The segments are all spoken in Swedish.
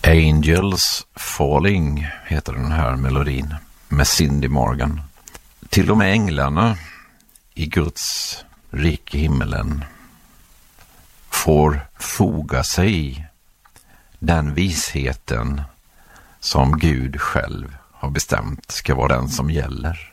Angels Falling heter den här melodin med Cindy Morgan. Till och med änglarna i Guds rike himmelen får foga sig i den visheten som Gud själv har bestämt ska vara den som gäller.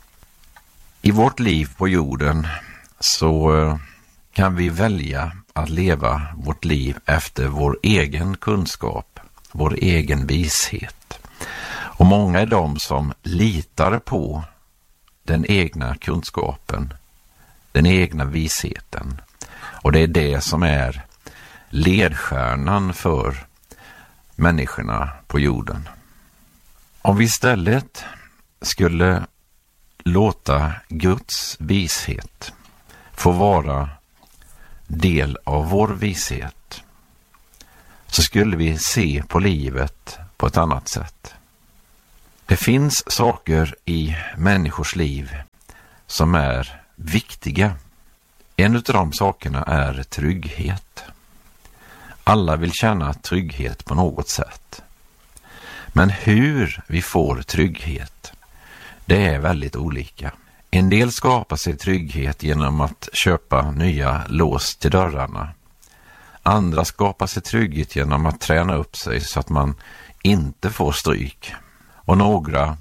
I vårt liv på jorden så kan vi välja att leva vårt liv efter vår egen kunskap, vår egen vishet. Och många är de som litar på den egna kunskapen, den egna visheten. Och det är det som är ledstjärnan för människorna på jorden. Om vi istället skulle låta Guds vishet få vara del av vår vishet, så skulle vi se på livet på ett annat sätt. Det finns saker i människors liv som är viktiga. En av de sakerna är trygghet. Alla vill känna trygghet på något sätt. Men hur vi får trygghet, det är väldigt olika. En del skapar sig trygghet genom att köpa nya lås till dörrarna. Andra skapar sig trygghet genom att träna upp sig så att man inte får stryk. Och några,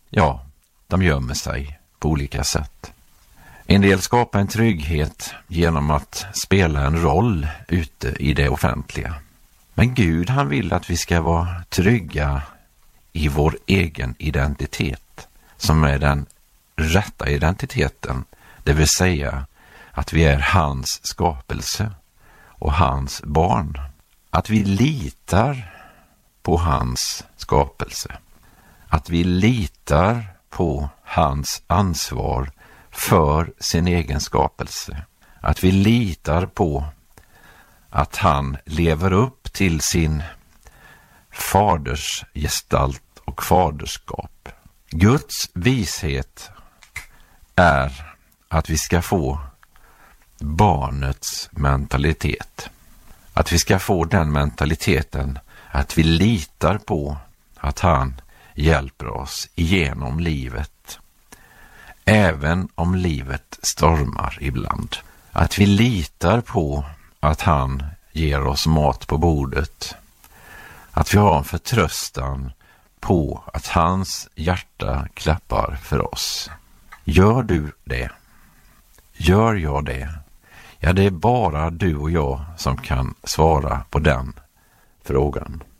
de gömmer sig på olika sätt. En del skapar en trygghet genom att spela en roll ute i det offentliga. Men Gud, han vill att vi ska vara trygga i vår egen identitet, som är den rätta identiteten, det vill säga att vi är hans skapelse och hans barn. Att vi litar på hans skapelse. Att vi litar på hans ansvar för sin egen skapelse. Att vi litar på att han lever upp till sin faders gestalt och faderskap. Guds vishet är att vi ska få barnets mentalitet. Att vi ska få den mentaliteten att vi litar på att han hjälper oss igenom livet. Även om livet stormar ibland. Att vi litar på att han ger oss mat på bordet. Att vi har en förtröstan på att hans hjärta klappar för oss. Gör du det? Gör jag det? Ja, det är bara du och jag som kan svara på den frågan.